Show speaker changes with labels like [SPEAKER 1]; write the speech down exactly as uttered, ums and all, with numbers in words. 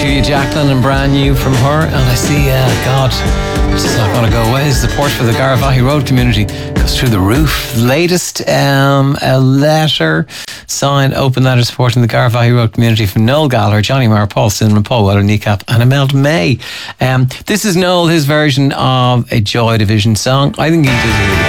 [SPEAKER 1] Julia Jacklin and Brand New from her. And I see, uh, God, it's just not going to go away. Support for the Garavahi Road community goes through the roof. Latest, um, a letter signed, open letter supporting the Garavahi Road community from Noel Gallagher, Johnny Marr, Paul Cinnamon, Paul Weller, Kneecap and Imelda May. Um, this is Noel, his version of a Joy Division song. I think he does a really